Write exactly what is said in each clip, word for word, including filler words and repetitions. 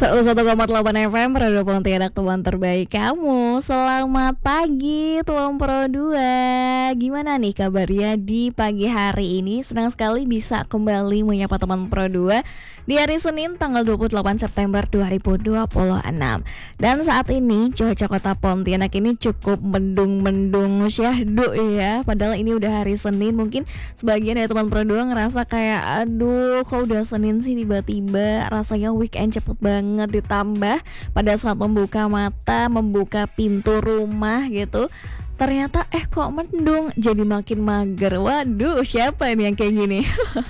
seratus satu koma delapan F M Radio Pontianak, teman terbaik kamu. Selamat pagi Tuan Pro dua. Gimana nih kabarnya di pagi hari ini? Senang sekali bisa kembali menyapa teman Pro dua di hari Senin tanggal dua puluh delapan September dua ribu dua puluh enam. Dan saat ini cuaca kota Pontianak ini cukup mendung-mendung syahdu ya. Padahal ini udah hari Senin. Mungkin sebagian dari teman Pro dua ngerasa kayak aduh kok udah Senin sih tiba-tiba, rasanya weekend cepet banget. Ditambah pada saat membuka mata, membuka pintu rumah gitu, ternyata eh kok mendung, jadi makin mager. Waduh, siapa ini yang kayak gini?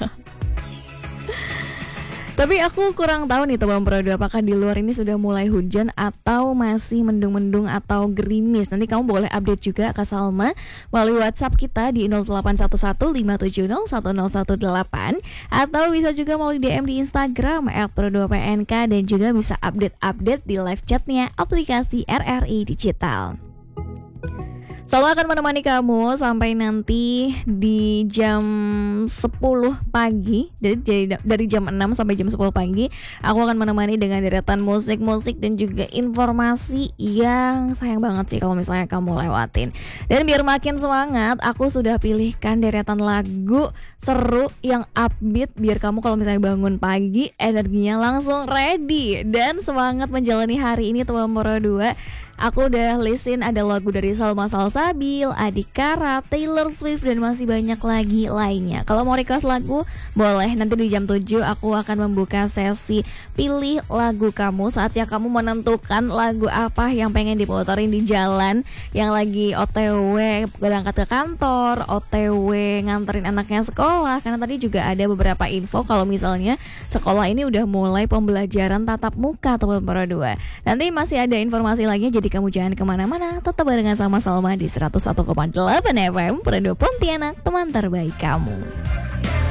Tapi aku kurang tahu nih teman Pro dua, apakah di luar ini sudah mulai hujan atau masih mendung-mendung atau gerimis. Nanti kamu boleh update juga ke Salma melalui WhatsApp kita di nol delapan satu satu lima tujuh nol satu nol satu delapan, atau bisa juga melalui D M di Instagram et pro dua p n k, dan juga bisa update-update di live chatnya aplikasi R R I Digital. Selalu akan menemani kamu sampai nanti di jam sepuluh pagi. Jadi dari jam enam sampai jam sepuluh pagi aku akan menemani dengan deretan musik-musik dan juga informasi yang sayang banget sih kalau misalnya kamu lewatin. Dan biar makin semangat, aku sudah pilihkan deretan lagu seru yang upbeat, biar kamu kalau misalnya bangun pagi energinya langsung ready dan semangat menjalani hari ini teman Pro dua. Aku udah listin ada lagu dari Salma Salsabil, Adhikara, Taylor Swift, dan masih banyak lagi lainnya. Kalau mau request lagu, boleh. Nanti di jam tujuh aku akan membuka sesi pilih lagu kamu. Saatnya kamu menentukan lagu apa yang pengen diputerin di jalan, yang lagi O T W berangkat ke kantor, O T W nganterin anaknya sekolah. Karena tadi juga ada beberapa info kalau misalnya sekolah ini udah mulai pembelajaran tatap muka teman Pro dua. Nanti masih ada informasi lagi, jadi kamu jangan kemana-mana, tetap barengan sama Salma di seratus satu koma delapan F M Radio Pontianak, teman terbaik kamu.